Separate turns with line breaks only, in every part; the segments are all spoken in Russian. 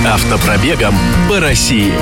Автопробегом по России.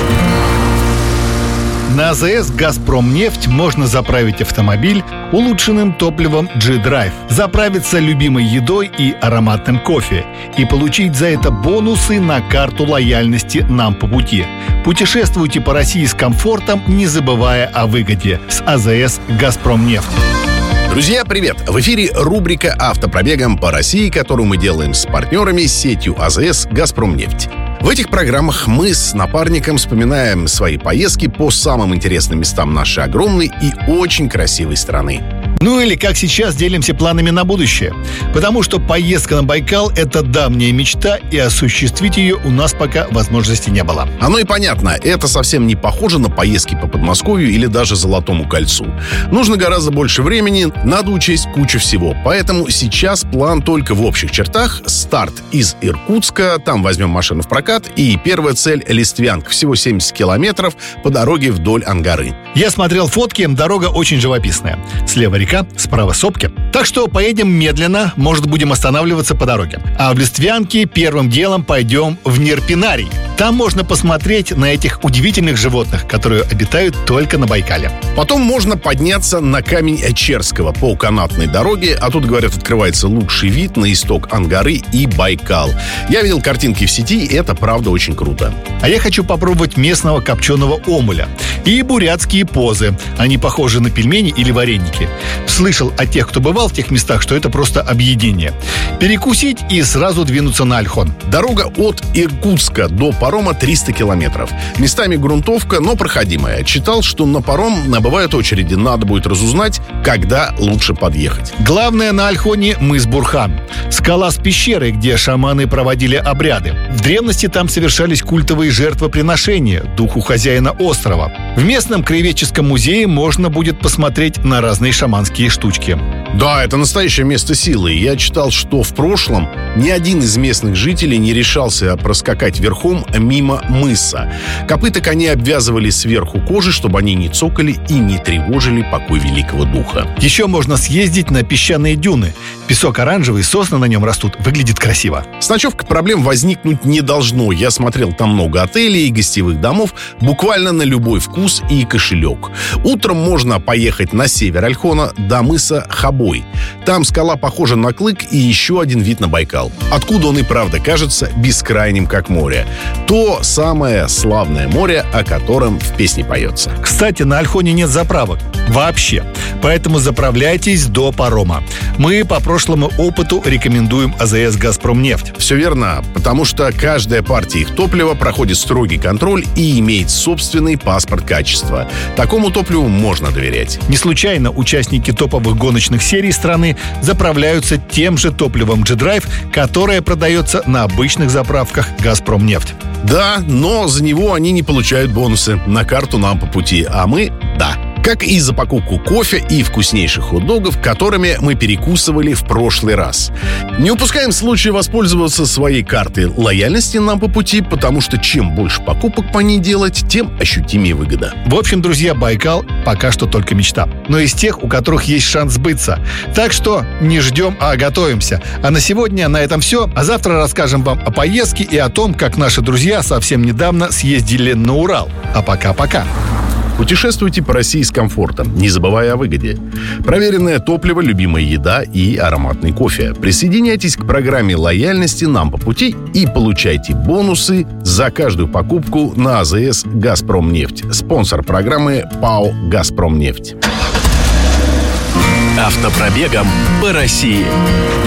На АЗС «Газпромнефть» можно заправить автомобиль улучшенным топливом G-Drive, заправиться любимой едой и ароматным кофе и получить за это бонусы на карту лояльности «Нам по пути». Путешествуйте по России с комфортом, не забывая о выгоде. С АЗС «Газпромнефть».
Друзья, привет! В эфире рубрика «Автопробегом по России», которую мы делаем с партнерами сетью АЗС «Газпромнефть». В этих программах мы с напарником вспоминаем свои поездки по самым интересным местам нашей огромной и очень красивой страны.
Ну или, как сейчас, делимся планами на будущее. Потому что поездка на Байкал — это давняя мечта, и осуществить ее у нас пока возможности не было.
Оно и понятно, это совсем не похоже на поездки по Подмосковью или даже Золотому кольцу. Нужно гораздо больше времени, надо учесть кучу всего. Поэтому сейчас план только в общих чертах. Старт из Иркутска, там возьмем машину в прокат, и первая цель — Листвянка, всего 70 километров по дороге вдоль Ангары.
Я смотрел фотки, дорога очень живописная. Слева река, справа сопки. Так что поедем медленно, может, будем останавливаться по дороге. А в Листвянке первым делом пойдем в Нерпинарий. Там можно посмотреть на этих удивительных животных, которые обитают только на Байкале.
Потом можно подняться на камень Очерского по канатной дороге, а тут, говорят, открывается лучший вид на исток Ангары и Байкал. Я видел картинки в сети, и это правда очень круто.
А я хочу попробовать местного копченого омуля и бурятские позы. Они похожи на пельмени или вареники. Слышал от тех, кто бывал в тех местах, что это просто объедение. Перекусить и сразу двинуться на Ольхон.
Дорога от Иркутска до парома 300 километров. Местами грунтовка, но проходимая. Читал, что на паром бывают очереди. Надо будет разузнать, когда лучше подъехать.
Главное на Ольхоне мыс Бурхан. Скала с пещерой, где шаманы проводили обряды. В древности там совершались культовые жертвоприношения духу хозяина острова. В местном краеведческом музее можно будет посмотреть на разные шаманские штучки.
Да, это настоящее место силы. Я читал, что в прошлом ни один из местных жителей не решался проскакать верхом мимо мыса. Копыта коней обвязывали сверху кожи, чтобы они не цокали и не тревожили покой великого духа.
Еще можно съездить на песчаные дюны. Песок оранжевый, сосны на нем растут. Выглядит красиво.
С ночевкой проблем возникнуть не должно. Я смотрел, там много отелей и гостевых домов, буквально на любой вкус и кошелек. Утром можно поехать на север Ольхона до мыса Хабой. Там скала похожа на клык и еще один вид на Байкал. Откуда он и правда кажется бескрайним, как море. То самое славное море, о котором в песне поется.
Кстати, на Ольхоне нет заправок. Вообще. Поэтому заправляйтесь до парома. Мы по прошлому опыту рекомендуем АЗС «Газпромнефть».
Все верно, потому что каждая партия их топлива проходит строгий контроль и имеет собственный паспорт качества. Такому топливу можно доверять.
Не случайно участники топовых гоночных серий страны заправляются тем же топливом G-Drive, которое продается на обычных заправках «Газпромнефть».
Да, но за него они не получают бонусы на карту «Нам по пути», а мы — да. Как и за покупку кофе и вкуснейших хот-догов, которыми мы перекусывали в прошлый раз. Не упускаем случая воспользоваться своей картой лояльности «Нам по пути», потому что чем больше покупок по ней делать, тем ощутимее выгода.
В общем, друзья, Байкал пока что только мечта. Но из тех, у которых есть шанс сбыться. Так что не ждем, а готовимся. А на сегодня на этом все. А завтра расскажем вам о поездке и о том, как наши друзья совсем недавно съездили на Урал. А пока-пока.
Путешествуйте по России с комфортом, не забывая о выгоде. Проверенное топливо, любимая еда и ароматный кофе. Присоединяйтесь к программе лояльности «Нам по пути» и получайте бонусы за каждую покупку на АЗС «Газпромнефть». Спонсор программы ПАО «Газпромнефть».
Автопробегом по России.